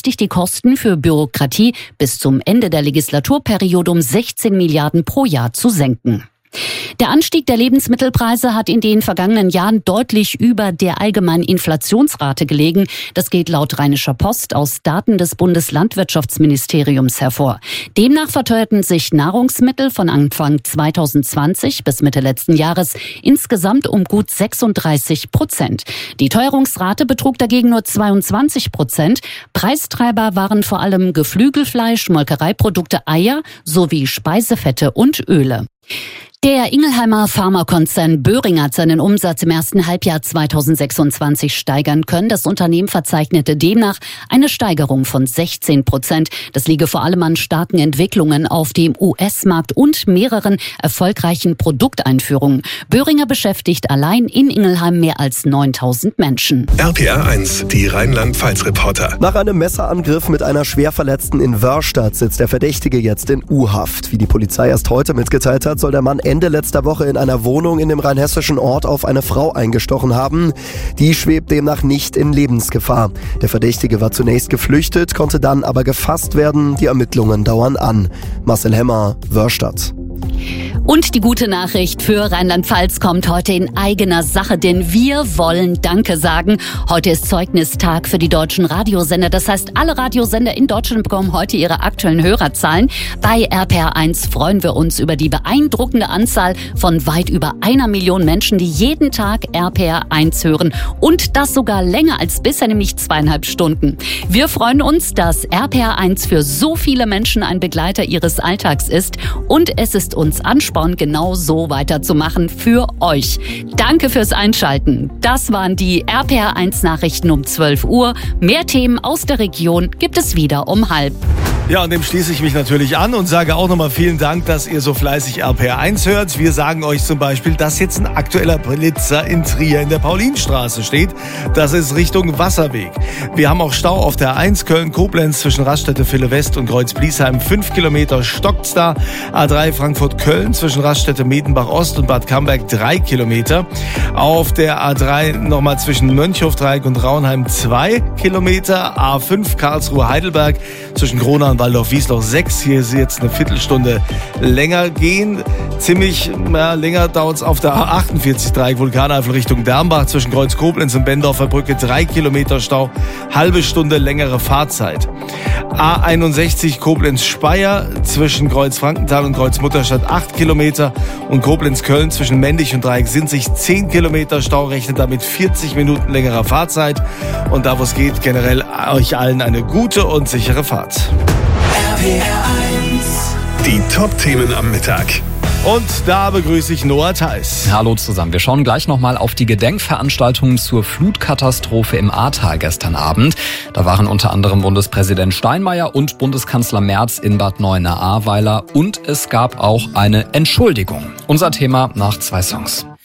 beabsichtigt, die Kosten für Bürokratie bis zum Ende der Legislaturperiode um 16 Milliarden pro Jahr zu senken. Der Anstieg der Lebensmittelpreise hat in den vergangenen Jahren deutlich über der allgemeinen Inflationsrate gelegen. Das geht laut Rheinischer Post aus Daten des Bundeslandwirtschaftsministeriums hervor. Demnach verteuerten sich Nahrungsmittel von Anfang 2020 bis Mitte letzten Jahres insgesamt um gut 36%. Die Teuerungsrate betrug dagegen nur 22%. Preistreiber waren vor allem Geflügelfleisch, Molkereiprodukte, Eier sowie Speisefette und Öle. Der Ingelheimer Pharmakonzern Boehringer hat seinen Umsatz im ersten Halbjahr 2026 steigern können. Das Unternehmen verzeichnete demnach eine Steigerung von 16%. Das liege vor allem an starken Entwicklungen auf dem US-Markt und mehreren erfolgreichen Produkteinführungen. Boehringer beschäftigt allein in Ingelheim mehr als 9.000 Menschen. RPR 1, die Rheinland-Pfalz-Reporter. Nach einem Messerangriff mit einer Schwerverletzten in Wörrstadt sitzt der Verdächtige jetzt in U-Haft. Wie die Polizei erst heute mitgeteilt hat, soll der Mann Ende letzter Woche in einer Wohnung in dem rheinhessischen Ort auf eine Frau eingestochen haben. Die schwebt demnach nicht in Lebensgefahr. Der Verdächtige war zunächst geflüchtet, konnte dann aber gefasst werden. Die Ermittlungen dauern an. Marcel Hemmer, Wörrstadt. Und die gute Nachricht für Rheinland-Pfalz kommt heute in eigener Sache, denn wir wollen Danke sagen. Heute ist Zeugnistag für die deutschen Radiosender. Das heißt, alle Radiosender in Deutschland bekommen heute ihre aktuellen Hörerzahlen. Bei RPR 1 freuen wir uns über die beeindruckende Anzahl von weit über 1 Million Menschen, die jeden Tag RPR 1 hören. Und das sogar länger als bisher, nämlich 2,5 Stunden. Wir freuen uns, dass RPR 1 für so viele Menschen ein Begleiter ihres Alltags ist. Und es ist uns Ansporn, genau so weiterzumachen für euch. Danke fürs Einschalten. Das waren die RPR 1 Nachrichten um 12 Uhr. Mehr Themen aus der Region gibt es wieder um 12:30. Ja, und dem schließe ich mich natürlich an und sage auch nochmal vielen Dank, dass ihr so fleißig RPR 1 hört. Wir sagen euch zum Beispiel, dass jetzt ein aktueller Blitzer in Trier in der Paulinstraße steht. Das ist Richtung Wasserweg. Wir haben auch Stau auf der A1 Köln-Koblenz zwischen Raststätte-Ville-West und Kreuz-Bliesheim. 5 Kilometer stockt's da. A3 Frankfurt-Köln zwischen Raststätte-Medenbach-Ost und Bad Camberg 3 Kilometer. Auf der A3 nochmal zwischen Mönchhofdreieck und Raunheim 2 Kilometer. A5 Karlsruhe-Heidelberg zwischen Gronau und Waldorf-Wiesloch 6. Hier ist jetzt eine Viertelstunde länger gehen. Ziemlich länger dauert es auf der A48 Dreieck Vulkaneifel Richtung Dermbach zwischen Kreuz Koblenz und Bendorfer Brücke 3 Kilometer Stau. Halbe Stunde längere Fahrzeit. A61 Koblenz-Speyer zwischen Kreuz Frankenthal und Kreuz Mutterstadt 8 Kilometer und Koblenz-Köln zwischen Mendig und Dreieck sind sich 10 Kilometer Stau, rechnet damit 40 Minuten längerer Fahrzeit. Und da, wo es geht, generell euch allen eine gute und sichere Fahrt. RPR 1, die Top-Themen am Mittag. Und da begrüße ich Noah Theis. Hallo zusammen. Wir schauen gleich nochmal auf die Gedenkveranstaltungen zur Flutkatastrophe im Ahrtal gestern Abend. Da waren unter anderem Bundespräsident Steinmeier und Bundeskanzler Merz in Bad Neuenahr-Ahrweiler. Und es gab auch eine Entschuldigung. Unser Thema nach 2 Songs.